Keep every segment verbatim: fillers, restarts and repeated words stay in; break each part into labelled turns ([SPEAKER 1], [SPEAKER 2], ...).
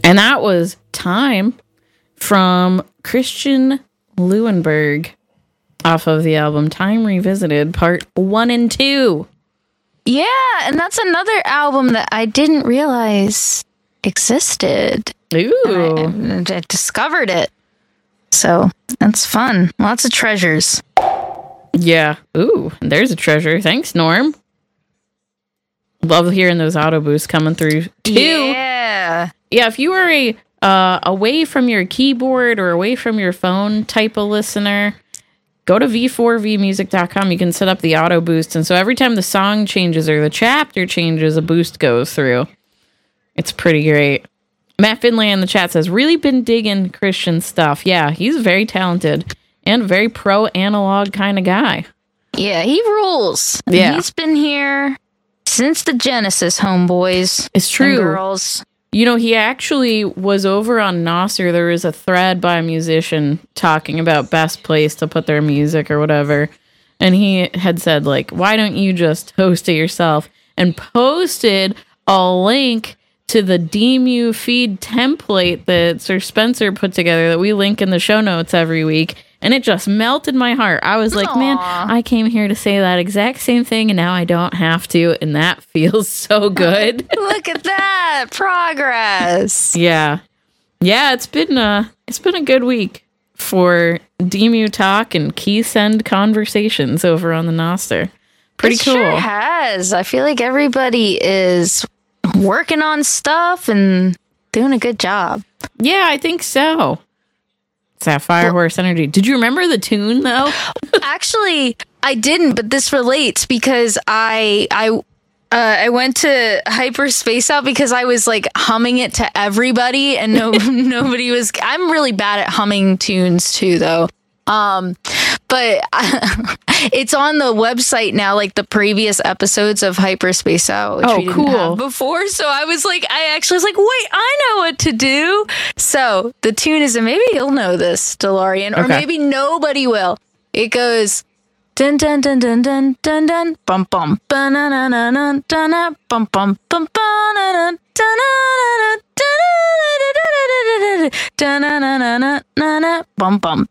[SPEAKER 1] And that was Time from Christian Leuenberg off of the album Time Revisited, part one and two.
[SPEAKER 2] Yeah, and that's another album that I didn't realize existed.
[SPEAKER 1] Ooh.
[SPEAKER 2] And I, I discovered it. So that's fun. Lots of treasures.
[SPEAKER 1] Yeah. Ooh, there's a treasure. Thanks, Norm. Love hearing those auto boosts coming through too.
[SPEAKER 2] Yeah.
[SPEAKER 1] Yeah, if you are a uh, away from your keyboard or away from your phone type of listener, go to v four v music dot com. You can set up the auto boost. And so every time the song changes or the chapter changes, a boost goes through. It's pretty great. Matt Finlay in the chat says, really been digging Christian stuff. Yeah, he's very talented and a very pro analog kind of guy.
[SPEAKER 2] Yeah, he rules.
[SPEAKER 1] Yeah.
[SPEAKER 2] He's been here since the Genesis, homeboys.
[SPEAKER 1] It's true.
[SPEAKER 2] And girls.
[SPEAKER 1] You know, he actually was over on Nostr. There was a thread by a musician talking about best place to put their music or whatever. And he had said, like, why don't you just host it yourself? And posted a link to the D M U feed template that Sir Spencer put together that we link in the show notes every week. And it just melted my heart. I was like,
[SPEAKER 2] Aww.
[SPEAKER 1] man, I came here to say that exact same thing, and now I don't have to. And that feels so good.
[SPEAKER 2] Look at that progress.
[SPEAKER 1] Yeah. Yeah, it's been a, it's been a good week for D M U talk and key send conversations over on the Nostr. Pretty
[SPEAKER 2] it
[SPEAKER 1] cool.
[SPEAKER 2] Sure has. I feel like everybody is working on stuff and doing a good job.
[SPEAKER 1] Yeah, I think so. It's that Fire Horse energy. Did you remember the tune though?
[SPEAKER 2] Actually, I didn't, but this relates because I I uh, I went to Hyperspace Out because I was like humming it to everybody, and no nobody was. I'm really bad at humming tunes too, though. Um, but it's on the website now, like the previous episodes of Hyperspace Out, which
[SPEAKER 1] oh,
[SPEAKER 2] we didn't
[SPEAKER 1] cool.
[SPEAKER 2] have before. So I was like, I actually was like, wait, I know what to do. So the tune is, and maybe you'll know this, DeLorean, or
[SPEAKER 1] okay.
[SPEAKER 2] maybe nobody will. It goes dun dun dun dun dun dun dun bum bum ba na na na na dun bum bum bum ba na na dun na bum bum.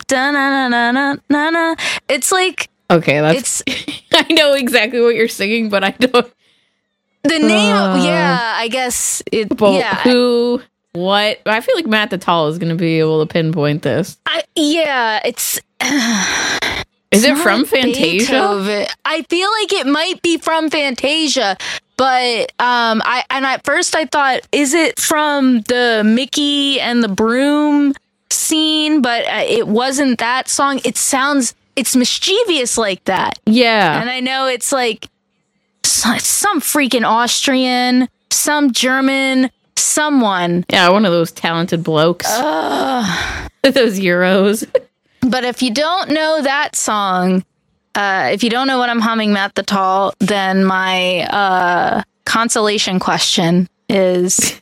[SPEAKER 2] It's like
[SPEAKER 1] okay, that's
[SPEAKER 2] it's
[SPEAKER 1] I know exactly what you're singing, but I don't
[SPEAKER 2] the name
[SPEAKER 1] uh,
[SPEAKER 2] of, yeah, I guess it
[SPEAKER 1] but
[SPEAKER 2] yeah.
[SPEAKER 1] who what I feel like Matt the Tall is gonna be able to pinpoint this.
[SPEAKER 2] I yeah, it's
[SPEAKER 1] Is it
[SPEAKER 2] not
[SPEAKER 1] from Fantasia?
[SPEAKER 2] Beethoven. I feel like it might be from Fantasia, but um, I and at first I thought, is it from the Mickey and the Broom scene? But uh, it wasn't that song. It sounds, it's mischievous like that.
[SPEAKER 1] Yeah,
[SPEAKER 2] And I know it's like some, some freaking Austrian, some German, someone.
[SPEAKER 1] yeah, one of those talented blokes.
[SPEAKER 2] Uh,
[SPEAKER 1] those Euros.
[SPEAKER 2] But if you don't know that song, uh, if you don't know what I'm humming, Matt the Tall, then my uh, consolation question is,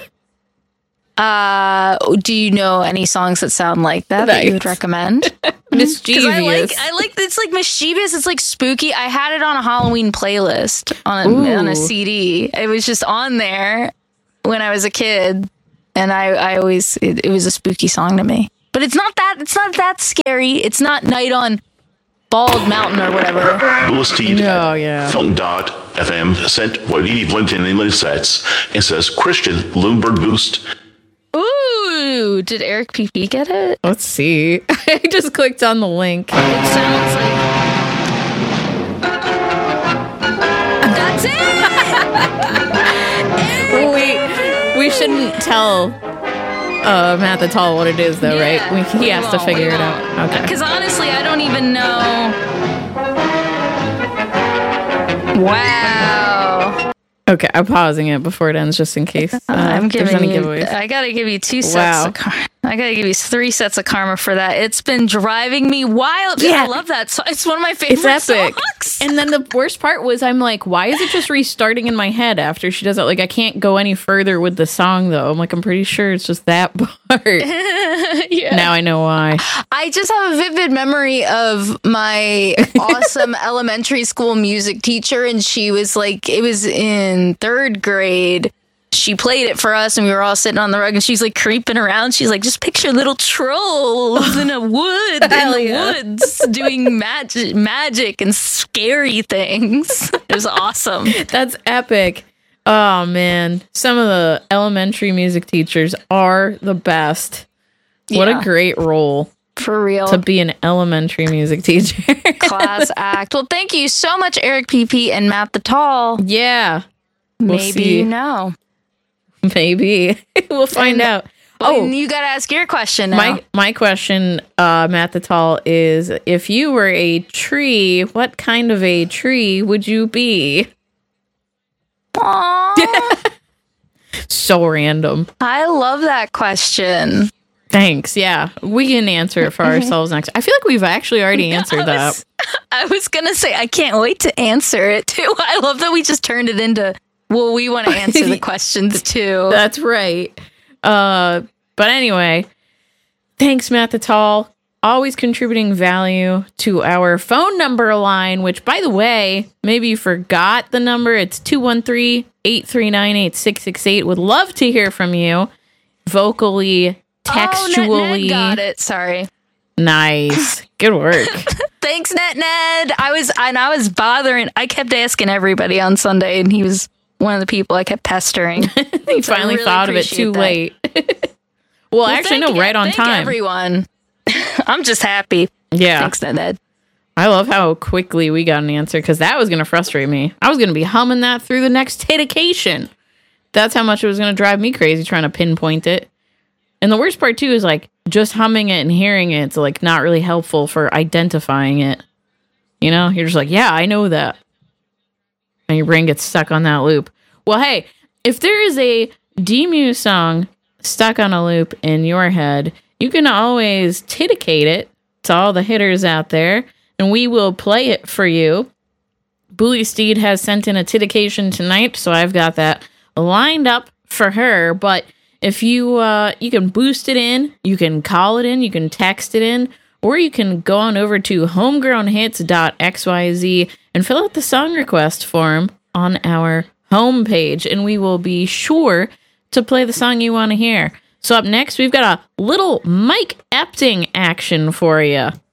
[SPEAKER 2] uh, do you know any songs that sound like that that you would recommend?
[SPEAKER 1] Mischievous.
[SPEAKER 2] I like, I like, it's like mischievous. It's like spooky. I had it on a Halloween playlist on a, on a C D. It was just on there when I was a kid, and I, I always, it, it was a spooky song to me. But it's not that, it's not that scary. It's not Night on Bald Mountain or whatever.
[SPEAKER 3] Bluestid
[SPEAKER 1] Oh, yeah.
[SPEAKER 3] Funk dot F M sent what he went in the sets and says Christian Leuenberg boost.
[SPEAKER 2] Ooh, did Eric P P get it?
[SPEAKER 1] Let's see. I just clicked on the link.
[SPEAKER 2] It sounds like... That's it!
[SPEAKER 1] we, we shouldn't tell uh, Matt the Tall what it is, though,
[SPEAKER 2] Yeah,
[SPEAKER 1] right? We, he has
[SPEAKER 2] we
[SPEAKER 1] to
[SPEAKER 2] won't,
[SPEAKER 1] figure
[SPEAKER 2] we
[SPEAKER 1] it out.
[SPEAKER 2] won't.
[SPEAKER 1] Okay.
[SPEAKER 2] Because honestly, I don't even know. Wow.
[SPEAKER 1] Okay, I'm pausing it before it ends just in case uh,
[SPEAKER 2] I'm
[SPEAKER 1] there's
[SPEAKER 2] giving
[SPEAKER 1] any
[SPEAKER 2] you.
[SPEAKER 1] giveaways.
[SPEAKER 2] I gotta give you two sets
[SPEAKER 1] Wow.
[SPEAKER 2] of karma. I gotta give you three sets of karma for that. It's been driving me wild.
[SPEAKER 1] Yeah.
[SPEAKER 2] I love that song. It's one of my favorite
[SPEAKER 1] It's epic.
[SPEAKER 2] songs.
[SPEAKER 1] And then the worst part was I'm like, why is it just restarting in my head after she does it? Like, I can't go any further with the song, though. I'm like, I'm pretty sure it's just that part.
[SPEAKER 2] Yeah.
[SPEAKER 1] Now I know why.
[SPEAKER 2] I just have a vivid memory of my awesome elementary school music teacher, and she was like, it was in third grade, she played it for us, and we were all sitting on the rug, and she's like creeping around. She's like, just picture little trolls in a wood in the
[SPEAKER 1] yeah.
[SPEAKER 2] woods doing magic, magic and scary things. It was awesome.
[SPEAKER 1] That's epic. Oh man, some of the elementary music teachers are the best. What
[SPEAKER 2] Yeah.
[SPEAKER 1] a great role
[SPEAKER 2] For real.
[SPEAKER 1] to be an elementary music teacher.
[SPEAKER 2] Class act. Well, thank you so much, Eric P P and Matt the Tall.
[SPEAKER 1] Yeah, we'll
[SPEAKER 2] Maybe
[SPEAKER 1] see.
[SPEAKER 2] you know.
[SPEAKER 1] Maybe we'll find
[SPEAKER 2] And-
[SPEAKER 1] out.
[SPEAKER 2] Oh,
[SPEAKER 1] Oh,
[SPEAKER 2] you got to ask your question now.
[SPEAKER 1] my my question, uh, Matt the Tall, is: if you were a tree, what kind of a tree would you be?
[SPEAKER 2] Aw,
[SPEAKER 1] So random.
[SPEAKER 2] I love that question.
[SPEAKER 1] Thanks. Yeah, we can answer it for ourselves next. I feel like we've actually already answered
[SPEAKER 2] I
[SPEAKER 1] that.
[SPEAKER 2] was, I was gonna say I can't wait to answer it too. I love that we just turned it into, well, we want to answer the questions too.
[SPEAKER 1] That's right. Uh, but anyway, thanks, Matt the Tall. Always contributing value to our phone number line, which, by the way, maybe you forgot the number. It's two one three, eight three nine, eight six six eight. Would love to hear from you vocally, textually.
[SPEAKER 2] Oh, Net Ned got it. Sorry.
[SPEAKER 1] Nice. Good work.
[SPEAKER 2] Thanks, Net Ned. I was and I was bothering. I kept asking everybody on Sunday, and he was one of the people I kept pestering.
[SPEAKER 1] You
[SPEAKER 2] So I
[SPEAKER 1] finally
[SPEAKER 2] really
[SPEAKER 1] thought of it
[SPEAKER 2] appreciate
[SPEAKER 1] too
[SPEAKER 2] that.
[SPEAKER 1] late. well,
[SPEAKER 2] Well,
[SPEAKER 1] actually,
[SPEAKER 2] thank-
[SPEAKER 1] no, right on
[SPEAKER 2] thank
[SPEAKER 1] time.
[SPEAKER 2] Everyone. I'm just happy.
[SPEAKER 1] Yeah.
[SPEAKER 2] Thanks, Net Ned.
[SPEAKER 1] I love how quickly we got an answer because that was going to frustrate me. I was going to be humming that through the next hittication. That's how much it was going to drive me crazy trying to pinpoint it. And the worst part, too, is like just humming it and hearing it, it's like not really helpful for identifying it. You know, you're just like, yeah, I know that. And your brain gets stuck on that loop. Well, hey, if there is a D-Mew song stuck on a loop in your head, you can always titicate it to all the hitters out there, and we will play it for you. Bully Steed has sent in a titication tonight, so I've got that lined up for her. But if you uh, you can boost it in, you can call it in, you can text it in, or you can go on over to homegrown hits dot x y z and fill out the song request form on our homepage, and we will be sure to play the song you want to hear. So up next, we've got a little Mike Epting action for you.